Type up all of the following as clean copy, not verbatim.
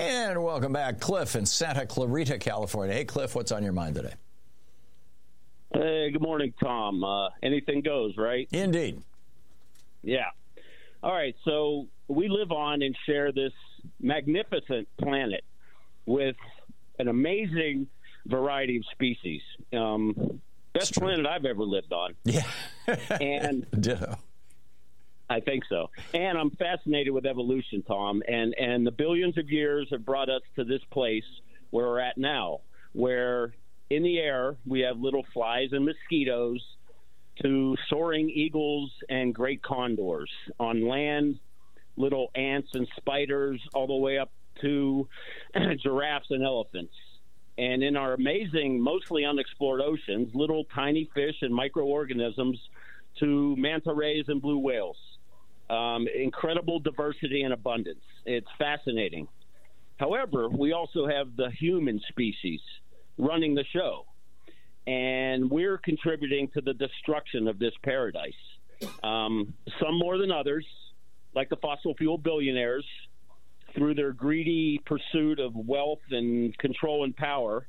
And welcome back, Cliff in Santa Clarita, California. Hey, Cliff, what's on your mind today? Hey, good morning, Tom. Anything goes, right? Indeed. Yeah. All right, so we live on and share this magnificent planet with an amazing variety of species. Best planet I've ever lived on. Yeah. And ditto. I think so. And I'm fascinated with evolution, Tom. And the billions of years have brought us to this place where we're at now, where in the air we have little flies and mosquitoes to soaring eagles and great condors. On land, little ants and spiders, all the way up to giraffes and elephants. And in our amazing, mostly unexplored oceans, little tiny fish and microorganisms to manta rays and blue whales. Incredible diversity and abundance. It's fascinating. However, we also have the human species running the show, and we're contributing to the destruction of this paradise. Some more than others, like the fossil fuel billionaires, through their greedy pursuit of wealth and control and power.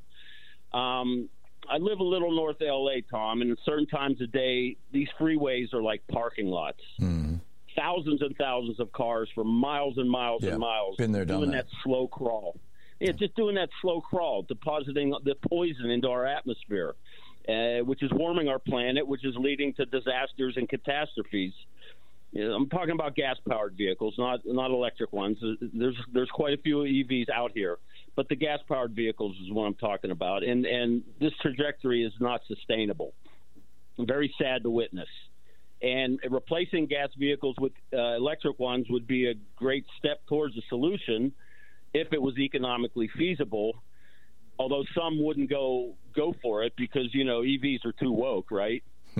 I live a little north of L.A., Tom, and at certain times of day, these freeways are like parking lots. Mm-hmm. Thousands and thousands of cars for miles and miles and miles. Been there, done doing that slow crawl. Yeah, just doing that slow crawl, depositing the poison into our atmosphere, which is warming our planet, which is leading to disasters and catastrophes. You know, I'm talking about gas-powered vehicles, not electric ones. There's quite a few EVs out here, but the gas-powered vehicles is what I'm talking about. And this trajectory is not sustainable. Very sad to witness. And replacing gas vehicles with electric ones would be a great step towards a solution if it was economically feasible, although some wouldn't go for it because, you know, EVs are too woke, right?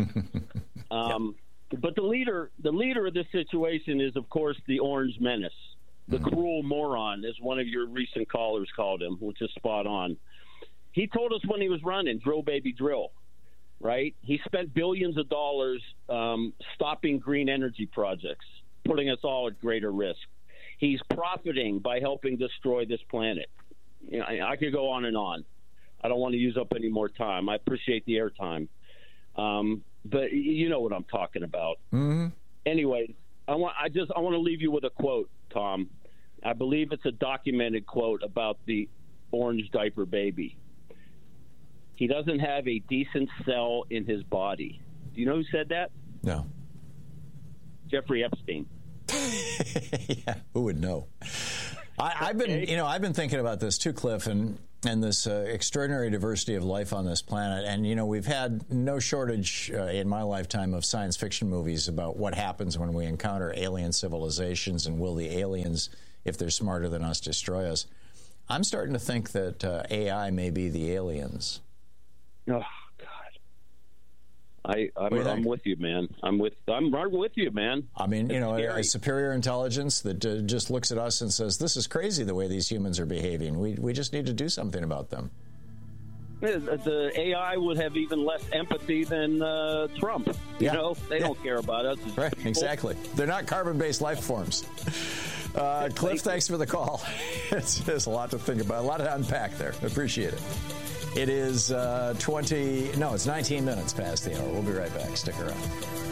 But the leader of this situation is, of course, the Orange Menace, the cruel moron, as one of your recent callers called him, which is spot on. He told us when he was running, drill, baby, drill. Right? He spent billions of dollars stopping green energy projects, putting us all at greater risk. He's profiting by helping destroy this planet. You know, I could go on and on. I don't want to use up any more time. I appreciate the airtime. But you know what I'm talking about. Mm-hmm. Anyway, I want to leave you with a quote, Tom. I believe it's a documented quote about the orange diaper baby. He doesn't have a decent cell in his body. Do you know who said that? No. Jeffrey Epstein. Yeah, who would know? I've been thinking about this too, Cliff, and this extraordinary diversity of life on this planet. And, you know, we've had no shortage in my lifetime of science fiction movies about what happens when we encounter alien civilizations and will the aliens, if they're smarter than us, destroy us. I'm starting to think that AI may be the aliens. Oh God! I'm with you, man. I'm right with you, man. I mean, you know, a superior intelligence that just looks at us and says, "This is crazy the way these humans are behaving. We just need to do something about them." The AI would have even less empathy than Trump. You know, they don't care about us. Right? Exactly. They're not carbon-based life forms. Cliff, thanks for the call. There's a lot to think about, a lot to unpack there. Appreciate it. It is it's 19 minutes past the hour. We'll be right back. Stick around.